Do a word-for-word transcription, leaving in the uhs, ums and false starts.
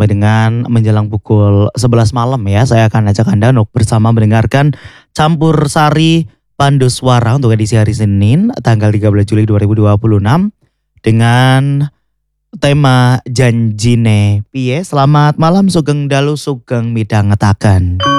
sampai dengan menjelang pukul sebelas malam ya, saya akan ajak Anda untuk bersama mendengarkan Campur Sari Pandu Suara untuk edisi hari Senin tanggal tiga belas Juli dua ribu dua puluh enam dengan tema Janjine Piye. Selamat malam Sugeng Dalu Sugeng Midhangetaken.